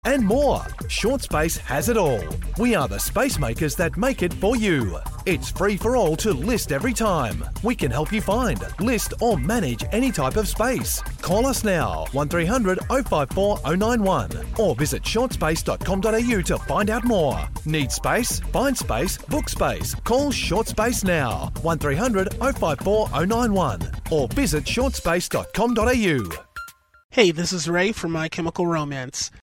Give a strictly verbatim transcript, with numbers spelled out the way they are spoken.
and more. ShortSpace has it all. We are the space makers that make it for you. It's free for all to list every time. We can help you find, list or manage any type of space. Call us now, one three hundred oh five four oh nine one, or visit short space dot com dot a u to find out more. Need space? Find space, book space. Call ShortSpace now, one three hundred oh five four oh nine one, or visit short space dot com dot a u. Hey, this is Ray from My Chemical Romance.